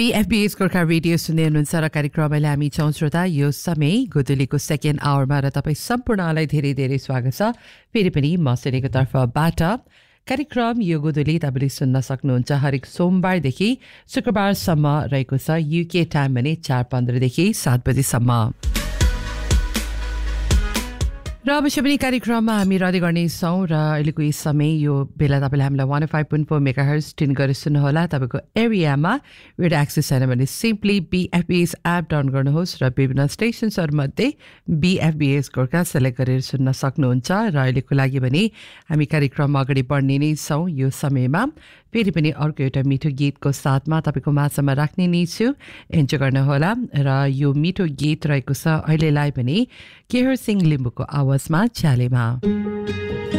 BFBS Gorkha radio सुन्दै हुनुहुन्छ र कार्यक्रमलाई हामी छौँ श्रोता यो समय गोदुलीको सेकेन्ड आवरमा र तपाईँ सम्पूर्णलाई धेरै धेरै स्वागत छ। फेरि पनि म सुनेको तर्फबाट कार्यक्रम यो गोदुली तपाईँले सुन्न सक्नुहुन्छ हरेक सोमबारदेखि शुक्रबारसम्म रहेको छ। UK टाइम भने 4:15 देखि 7 बजेसम्म। र अवश्य पनि कार्यक्रममा हामी रहँदै गर्नेछौँ र अहिलेको यस समय यो बेला तपाईँले हामीलाई 105.4 मेगाहर्ज ट्युन गरेर सुन्नुहोला। तपाईँको एरियामा रेडियो एक्सेस छैन भने सिम्पली BFBS एप डाउन गर्नुहोस् र विभिन्न स्टेसन्सहरूमध्ये BFBS गोर्खा सेलेक्ट गरेर सुन्न सक्नुहुन्छ। र अहिलेको लागि भने हामी कार्यक्रममा अगाडि बढ्ने नै छौँ। यो समयमा फेरि पनि अर्को एउटा मिठो गीतको साथमा तपाईँको माझमा राख्ने नै छु, इन्जोय गर्नुहोला। र यो मिठो गीत रहेको छ अहिलेलाई पनि केहर सिंह लिम्बूको आवाजमा च्यालेमा।